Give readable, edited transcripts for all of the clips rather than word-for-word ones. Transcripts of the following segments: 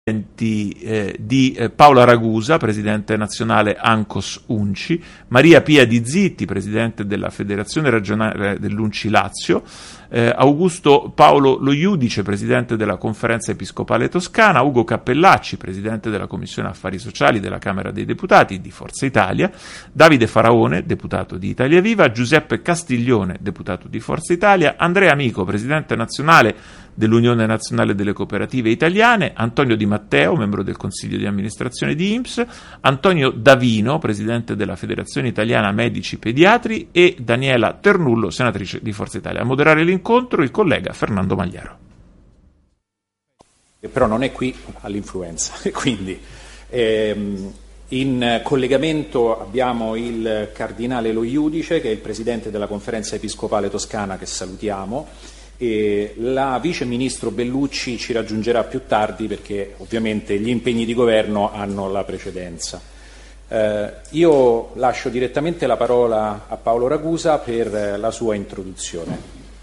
di Paola Ragusa, presidente nazionale Ancos Unci, Maria Pia Di Zitti, presidente della Federazione regionale dell'Unci Lazio, Augusto Paolo Lo Iudice, presidente della Conferenza Episcopale Toscana, Ugo Cappellacci, presidente della Commissione Affari Sociali della Camera dei Deputati di Forza Italia, Davide Faraone, deputato di Italia Viva, Giuseppe Castiglione, deputato di Forza Italia, Andrea Amico, presidente nazionale dell'Unione Nazionale delle Cooperative Italiane, Antonio Di Matteo, membro del Consiglio di Amministrazione di INPS, Antonio Davino, presidente della Federazione Italiana Medici Pediatri, e Daniela Ternullo, senatrice di Forza Italia. A moderare l'incontro il collega Fernando Magliaro. Però non è qui all'influenza, quindi in collegamento abbiamo il cardinale Lo Iudice, che è il presidente della Conferenza Episcopale Toscana, che salutiamo, e la vice ministro Bellucci ci raggiungerà più tardi perché ovviamente gli impegni di governo hanno la precedenza. Io lascio direttamente la parola a Paolo Ragusa per la sua introduzione.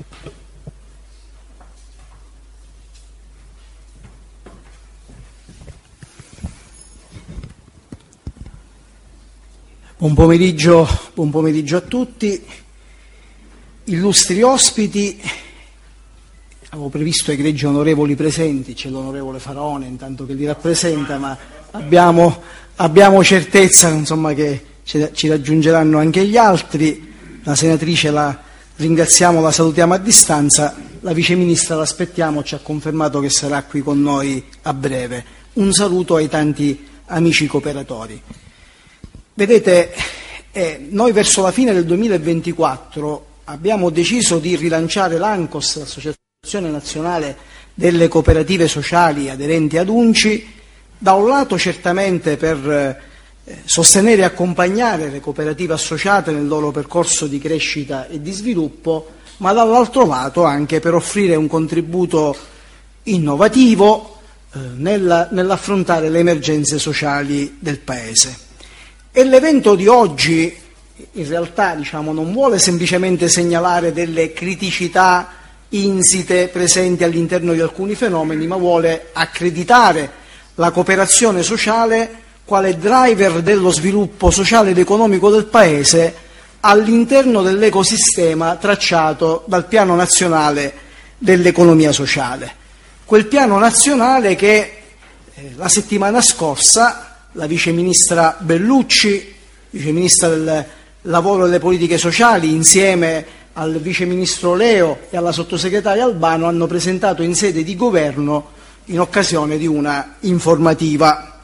Buon pomeriggio a tutti, illustri ospiti. Avevo previsto egregi onorevoli presenti, c'è l'onorevole Faraone intanto che li rappresenta, ma abbiamo certezza insomma, che ci raggiungeranno anche gli altri. La senatrice la ringraziamo, la salutiamo a distanza, la vice ministra l'aspettiamo, ci ha confermato che sarà qui con noi a breve. Un saluto ai tanti amici cooperatori. Vedete, noi verso la fine del 2024 abbiamo deciso di rilanciare l'ANCOS, l'Associazione Nazionale delle Cooperative Sociali aderenti ad UNCI, da un lato certamente per sostenere e accompagnare le cooperative associate nel loro percorso di crescita e di sviluppo, ma dall'altro lato anche per offrire un contributo innovativo nell'affrontare le emergenze sociali del Paese. E l'evento di oggi in realtà non vuole semplicemente segnalare delle criticità insite presenti all'interno di alcuni fenomeni, ma vuole accreditare la cooperazione sociale quale driver dello sviluppo sociale ed economico del Paese all'interno dell'ecosistema tracciato dal Piano Nazionale dell'Economia Sociale. Quel piano nazionale che la settimana scorsa la vice ministra Bellucci, vice ministra del Lavoro e delle Politiche Sociali, insieme al vice ministro Leo e alla sottosegretaria Albano hanno presentato in sede di governo in occasione di una informativa.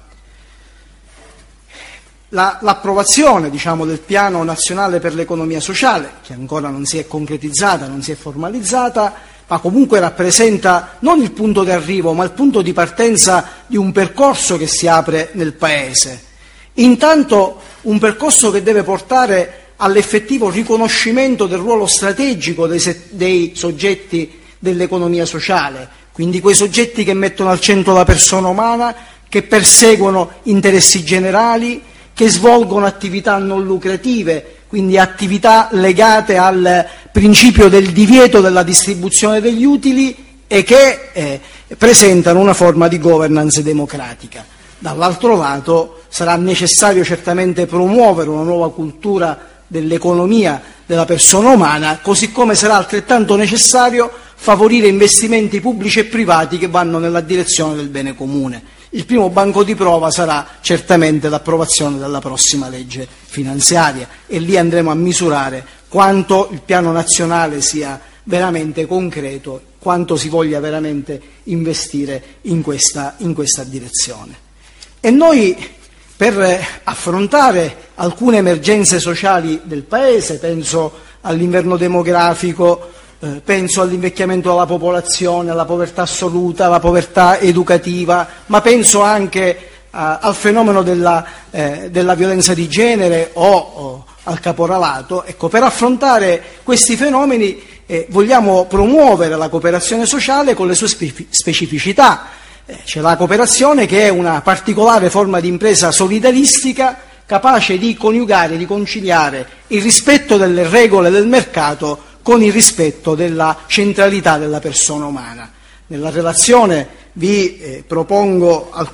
L'approvazione del Piano Nazionale per l'Economia Sociale, che ancora non si è concretizzata, non si è formalizzata, ma comunque rappresenta non il punto di arrivo, ma il punto di partenza di un percorso che si apre nel Paese. Intanto un percorso che deve portare all'effettivo riconoscimento del ruolo strategico dei soggetti dell'economia sociale, quindi quei soggetti che mettono al centro la persona umana, che perseguono interessi generali, che svolgono attività non lucrative, quindi attività legate al principio del divieto della distribuzione degli utili e che presentano una forma di governance democratica. Dall'altro lato sarà necessario certamente promuovere una nuova cultura dell'economia della persona umana, così come sarà altrettanto necessario favorire investimenti pubblici e privati che vanno nella direzione del bene comune. Il primo banco di prova sarà certamente l'approvazione della prossima legge finanziaria e lì andremo a misurare quanto il piano nazionale sia veramente concreto, quanto si voglia veramente investire in questa direzione. E noi, per affrontare alcune emergenze sociali del Paese, penso all'inverno demografico, penso all'invecchiamento della popolazione, alla povertà assoluta, alla povertà educativa, ma penso anche al fenomeno della violenza di genere o al caporalato. Ecco, per affrontare questi fenomeni vogliamo promuovere la cooperazione sociale con le sue specificità. C'è la cooperazione, che è una particolare forma di impresa solidaristica capace di coniugare, di conciliare il rispetto delle regole del mercato con il rispetto della centralità della persona umana. Nella relazione vi propongo